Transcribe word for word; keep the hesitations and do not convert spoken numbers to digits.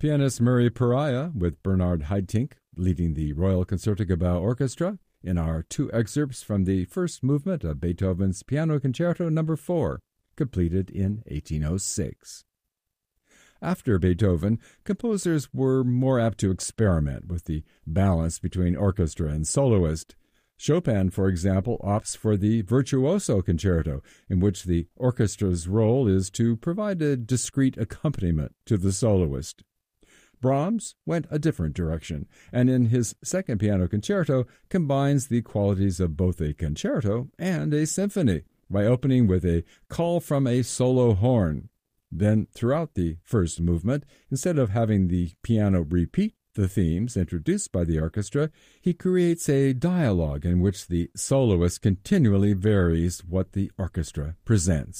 Pianist Murray Pariah with Bernard Haitink leading the Royal Concertgebouw Orchestra in our two excerpts from the first movement of Beethoven's Piano Concerto Number four, completed in eighteen oh six. After Beethoven, composers were more apt to experiment with the balance between orchestra and soloist. Chopin, for example, opts for the Virtuoso Concerto, in which the orchestra's role is to provide a discrete accompaniment to the soloist. Brahms went a different direction, and in his second piano concerto combines the qualities of both a concerto and a symphony by opening with a call from a solo horn. Then, throughout the first movement, instead of having the piano repeat the themes introduced by the orchestra, he creates a dialogue in which the soloist continually varies what the orchestra presents.